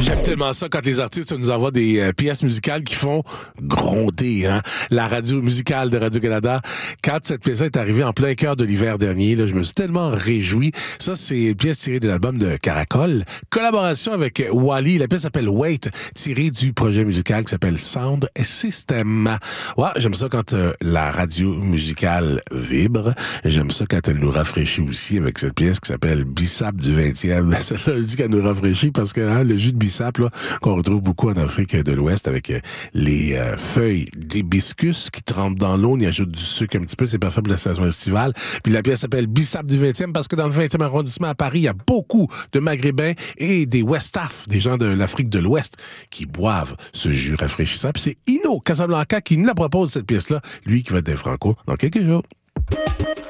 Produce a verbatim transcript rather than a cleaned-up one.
J'aime tellement ça quand les artistes nous envoient des euh, pièces musicales qui font gronder, hein. La radio musicale de Radio-Canada, quand cette pièce est arrivée en plein cœur de l'hiver dernier, là, je me suis tellement réjoui. Ça, c'est une pièce tirée de l'album de Caracol. Collaboration avec Wally. La pièce s'appelle Wait, tirée du projet musical qui s'appelle Sound System. Ouais, j'aime ça quand euh, la radio musicale vibre. J'aime ça quand elle nous rafraîchit aussi avec cette pièce qui s'appelle Bissap du vingtième. Celle-là, je dis qu'elle nous rafraîchit parce que hein, le jus de bissap, là, qu'on retrouve beaucoup en Afrique de l'Ouest avec euh, les euh, feuilles d'hibiscus qui trempent dans l'eau, on y ajoute du sucre un petit peu, c'est parfait pour la saison estivale. Puis la pièce s'appelle Bissap du vingtième parce que dans le vingtième arrondissement à Paris, il y a beaucoup de Maghrébins et des Westaf, des gens de l'Afrique de l'Ouest, qui boivent ce jus rafraîchissant. Puis c'est Ino Casablanca qui nous la propose, cette pièce-là, lui qui va être des Franco dans quelques jours.